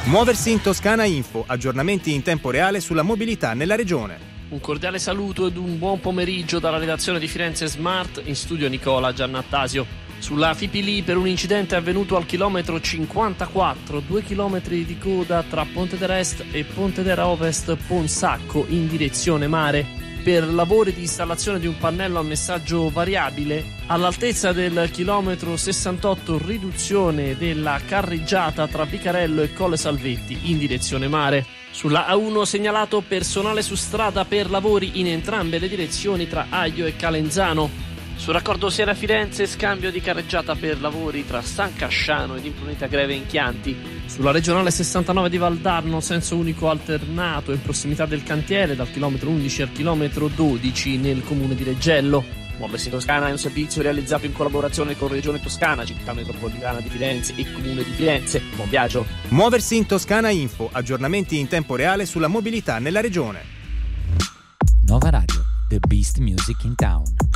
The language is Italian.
Muoversi in Toscana Info, aggiornamenti in tempo reale sulla mobilità nella regione. Un cordiale saluto ed un buon pomeriggio dalla redazione di Firenze Smart, in studio Nicola Giannattasio. Sulla Fipili per un incidente avvenuto al chilometro 54, 2 chilometri di coda tra Pontedera Est e Pontedera Ovest Ponsacco in direzione mare. Per lavori di installazione di un pannello a messaggio variabile all'altezza del chilometro 68, riduzione della carreggiata tra Vicarello e Colle Salvetti in direzione mare. Sulla A1 segnalato personale su strada per lavori in entrambe le direzioni tra Aglio e Calenzano. Sul raccordo Siena-Firenze scambio di carreggiata per lavori tra San Casciano ed Imprunita Greve in Chianti. Sulla regionale 69 di Valdarno senso unico alternato in prossimità del cantiere dal chilometro 11 al chilometro 12 nel comune di Reggello. Muoversi in Toscana è un servizio realizzato in collaborazione con Regione Toscana, Città Metropolitana di Firenze e Comune di Firenze. Buon viaggio! Muoversi in Toscana Info, aggiornamenti in tempo reale sulla mobilità nella regione. Nova Radio, the best music in town.